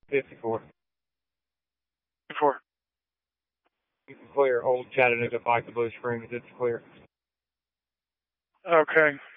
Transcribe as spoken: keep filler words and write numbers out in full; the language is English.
fifty-four. Before. It's clear. Old Chattanooga, Pike to Blue Springs. It's clear. Okay.